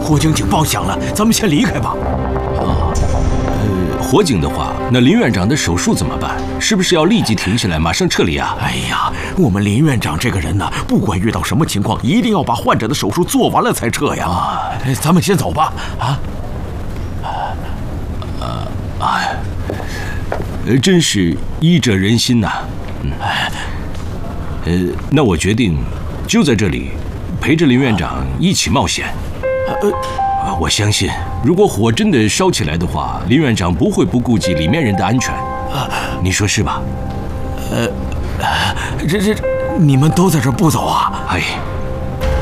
火警警报响了，咱们先离开吧。 火警的话，那林院长的手术怎么办？是不是要立即停下来，马上撤离啊？ 哎呀，我们林院长这个人呢，不管遇到什么情况，一定要把患者的手术做完了才撤呀。咱们先走吧。 真是医者仁心呐。那我决定就在这里陪着林院长一起冒险。我相信，如果火真的烧起来的话，林院长不会不顾及里面人的安全。你说是吧？ 你们都在这儿不走啊？ 哎，